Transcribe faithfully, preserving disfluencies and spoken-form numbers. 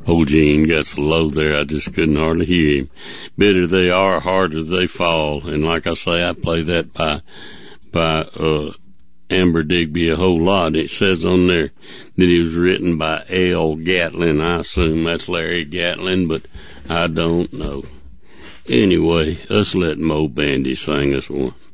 Old Gene got so low there I just couldn't hardly hear him. Bitter they are, harder they fall. And like I say, I play that by, by, uh, Amber Digby a whole lot. It says on there that it was written by Al Gatlin. I assume that's Larry Gatlin, but I don't know. Anyway, us let Mo Bandy sing us one.